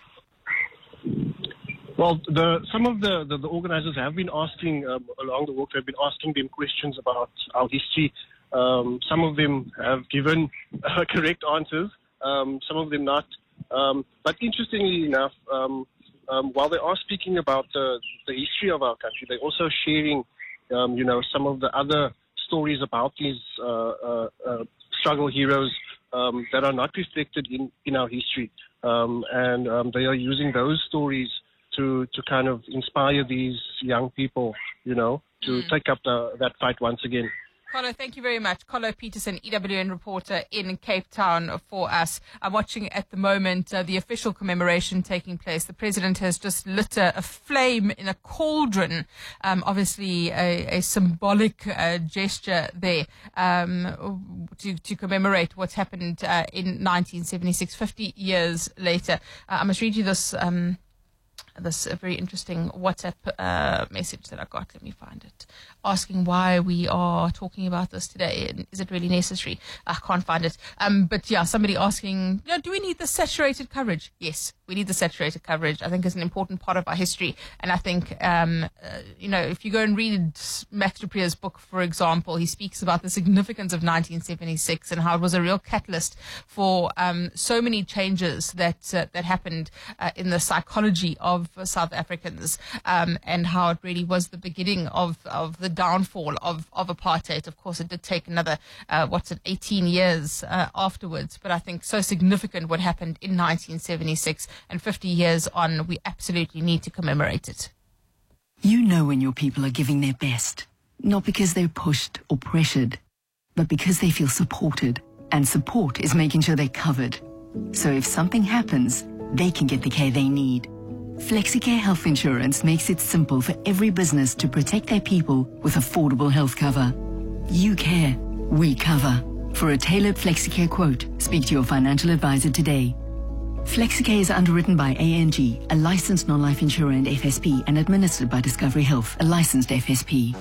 G: Well, the, some of the, the, the organizers have been asking, um, along the walk, they've been asking them questions about our history. Um, some of them have given uh, correct answers, um, some of them not. Um, but interestingly enough, um, um, while they are speaking about the, the history of our country, they're also sharing, um, you know, some of the other stories about these uh, uh, uh, struggle heroes um, that are not reflected in, in our history. Um, and um, they are using those stories to to kind of inspire these young people, you know, to mm. take up the, that fight once again.
M: Colo, thank you very much. Colo Peterson, E W N reporter in Cape Town for us. I'm watching at the moment uh, the official commemoration taking place. The president has just lit a, a flame in a cauldron, um, obviously a, a symbolic uh, gesture there um, to, to commemorate what's happened uh, in nineteen seventy-six, fifty years later. Uh, I must read you this um, this uh, very interesting WhatsApp uh, message that I got. Let me find it. Asking why we are talking about this today. And is it really necessary? I can't find it. Um, but yeah, somebody asking, you know, do we need the saturated coverage? Yes, we need the saturated coverage. I think it's an important part of our history. And I think, um, uh, you know, if you go and read Max du Preez's book, for example, he speaks about the significance of nineteen seventy-six and how it was a real catalyst for um, so many changes that uh, that happened uh, in the psychology of uh, South Africans, um, and how it really was the beginning of, of the downfall of, of apartheid. Of course, it did take another, uh, what's it, eighteen years uh, afterwards. But I think so significant what happened in nineteen seventy-six, and fifty years on, we absolutely need to commemorate it.
I: You know when your people are giving their best, not because they're pushed or pressured, but because they feel supported. And support is making sure they're covered. So if something happens, they can get the care they need. FlexiCare Health Insurance makes it simple for every business to protect their people with affordable health cover. You care, we cover. For a tailored FlexiCare quote, speak to your financial advisor today. FlexiCare is underwritten by A N G, a licensed non-life insurer and F S P, and administered by Discovery Health, a licensed F S P.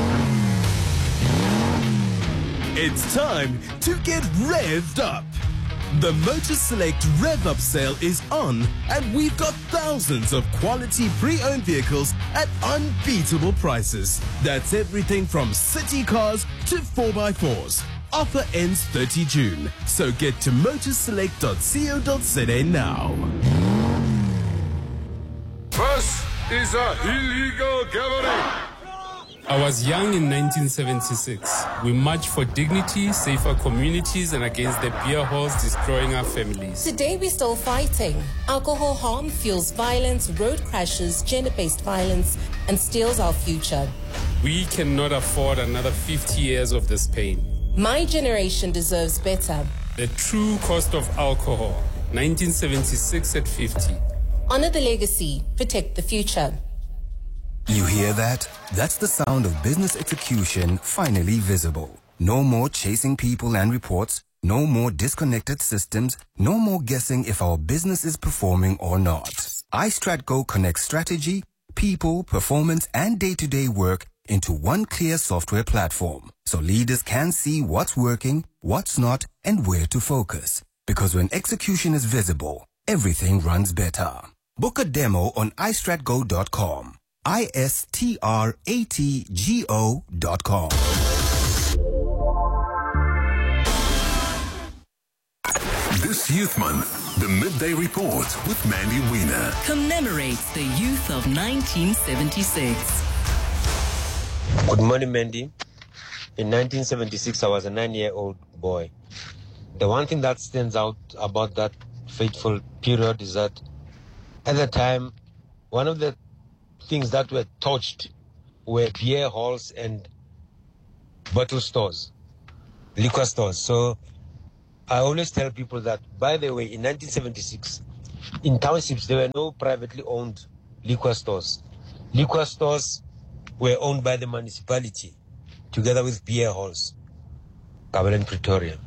J: It's time to get revved up. The Motor Select Rev Up sale is on, and we've got thousands of quality pre-owned vehicles at unbeatable prices. That's everything from city cars to four by fours. Offer ends thirtieth of June, so get to motorselect dot co dot za now.
K: This is a illegal gathering.
W: I was young in nineteen seventy-six. We marched for dignity, safer communities, and against the beer halls destroying our families.
X: Today we're still fighting. Alcohol harm fuels violence, road crashes, gender-based violence, and steals our future.
W: We cannot afford another fifty years of this pain.
X: My generation deserves better.
W: The true cost of alcohol, nineteen seventy-six at fifty.
X: Honor the legacy, protect the future.
Y: You hear that? That's the sound of business execution finally visible. No more chasing people and reports, no more disconnected systems, no more guessing if our business is performing or not. iStratGo connects strategy, people, performance, and day-to-day work into one clear software platform, so leaders can see what's working, what's not, and where to focus. Because when execution is visible, everything runs better. Book a demo on i strat go dot com. I S T R A T G O dot com.
B: This This Youth Month, the Midday Report with Mandy Wiener
H: commemorates the youth of nineteen seventy-six.
A: Good morning, Mandy. In nineteen seventy-six, I was a nine-year-old boy. The one thing that stands out about that fateful period is that at the time, one of the things that were touched were beer halls and bottle stores, liquor stores. So I always tell people that, by the way, in nineteen seventy-six, in townships, there were no privately owned liquor stores. Liquor stores were owned by the municipality, together with beer halls, Kabel and Pretoria.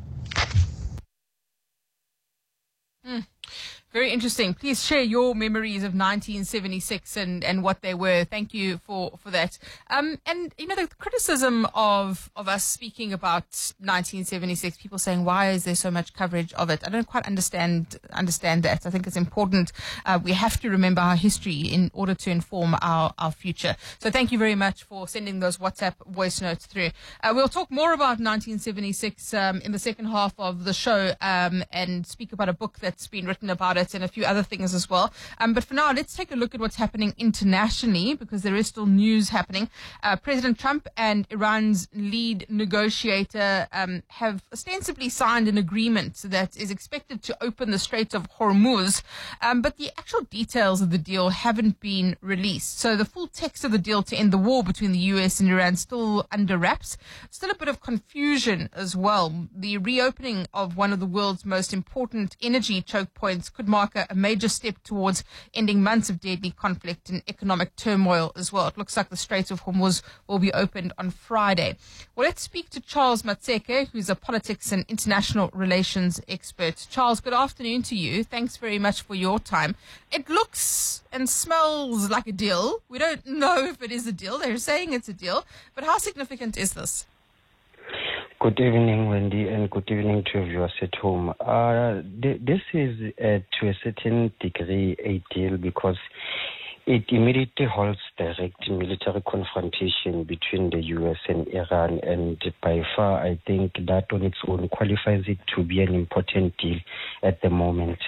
M: Mm. Very interesting. Please share your memories of nineteen seventy-six and, and what they were. Thank you for, for that. Um, and, you know, the criticism of, of us speaking about nineteen seventy-six, people saying, why is there so much coverage of it? I don't quite understand understand that. I think it's important. Uh, we have to remember our history in order to inform our, our future. So thank you very much for sending those WhatsApp voice notes through. Uh, we'll talk more about nineteen seventy-six um, in the second half of the show um, and speak about a book that's been written about it and a few other things as well. Um, but for now, let's take a look at what's happening internationally, because there is still news happening. Uh, President Trump and Iran's lead negotiator um, have ostensibly signed an agreement that is expected to open the Strait of Hormuz, um, but the actual details of the deal haven't been released. So the full text of the deal to end the war between the U S and Iran still under wraps. Still a bit of confusion as well. The reopening of one of the world's most important energy choke points could mark a, a major step towards ending months of deadly conflict and economic turmoil as well. It looks like the Strait of Hormuz will be opened on Friday. Well, let's speak to Charles Matseke, who's a politics and international relations expert. Charles, good afternoon to you. Thanks very much for your time. It looks and smells like a deal. We don't know if it is a deal. They're saying it's a deal. But how significant is this?
D: Good evening, Wendy, and good evening to viewers at home. Uh, th- this is, uh, to a certain degree, a deal because it immediately halts direct military confrontation between the U S and Iran, and by far, I think that on its own qualifies it to be an important deal at the moment.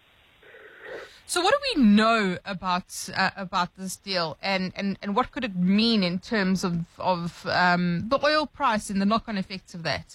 M: So what do we know about uh, about this deal, and, and, and what could it mean in terms of, of um, the oil price and the knock-on effects of that?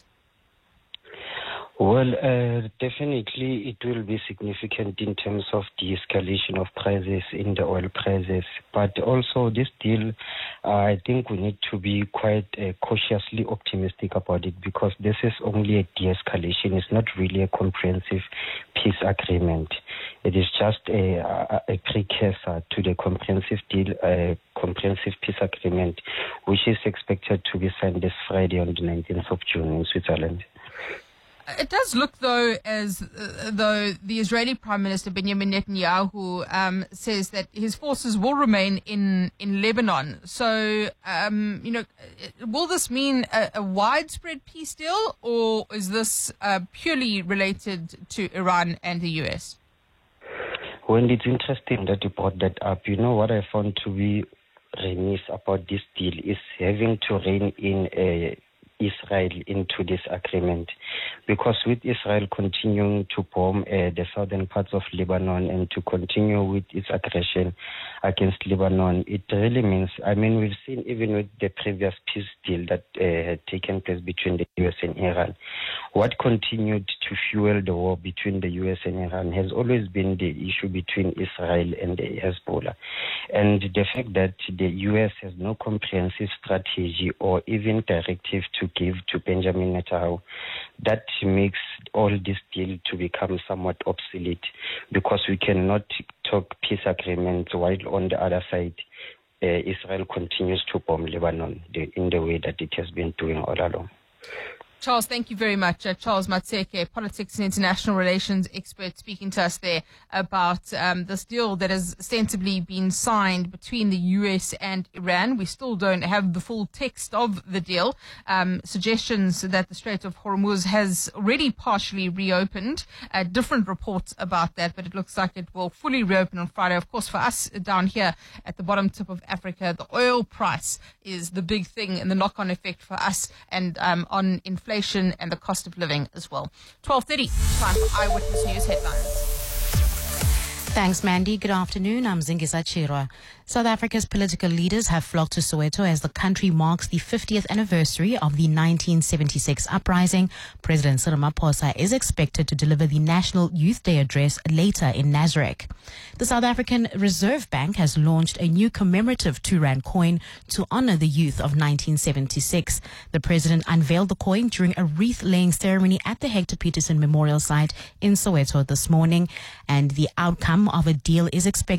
D: Well, uh, definitely it will be significant in terms of the escalation of prices in the oil prices. But also this deal, uh, I think we need to be quite uh, cautiously optimistic about it, because this is only a de-escalation. It's not really a comprehensive peace agreement. It is just a, a, a precursor to the comprehensive deal, uh, comprehensive peace agreement, which is expected to be signed this Friday on the nineteenth of June in Switzerland.
M: It does look, though, as uh, though the Israeli Prime Minister Benjamin Netanyahu um, says that his forces will remain in, in Lebanon. So, um, you know, will this mean a, a widespread peace deal, or is this uh, purely related to Iran and the U S?
D: Well, it's interesting that you brought that up. You know, what I found to be remiss about this deal is having to rein in a Israel into this agreement, because with Israel continuing to bomb uh, the southern parts of Lebanon and to continue with its aggression against Lebanon, it really means, I mean, we've seen even with the previous peace deal that uh, had taken place between the U S and Iran, what continued to fuel the war between the U S and Iran has always been the issue between Israel and the Hezbollah. And the fact that the U S has no comprehensive strategy or even directive to give to Benjamin Netanyahu, that makes all this deal to become somewhat obsolete, because we cannot talk peace agreements while on the other side uh, Israel continues to bomb Lebanon the, in the way that it has been doing all along.
M: Charles, thank you very much. Uh, Charles Matseke, politics and international relations expert, speaking to us there about um, this deal that has ostensibly been signed between the U S and Iran. We still don't have the full text of the deal. Um, suggestions that the Strait of Hormuz has already partially reopened. Uh, different reports about that, but it looks like it will fully reopen on Friday. Of course, for us down here at the bottom tip of Africa, the oil price is the big thing and the knock-on effect for us and um, on inflation. inflation and the cost of living as well. twelve thirty, time for Eyewitness News headlines.
N: Thanks, Mandy. Good afternoon. I'm Zingisa Chirwa. South Africa's political leaders have flocked to Soweto as the country marks the fiftieth anniversary of the nineteen seventy-six uprising. President Cyril Ramaphosa is expected to deliver the National Youth Day address later in Nasrec. The South African Reserve Bank has launched a new commemorative two rand coin to honor the youth of nineteen seventy-six. The president unveiled the coin during a wreath-laying ceremony at the Hector Peterson Memorial Site in Soweto this morning, and the outcome of a deal is expected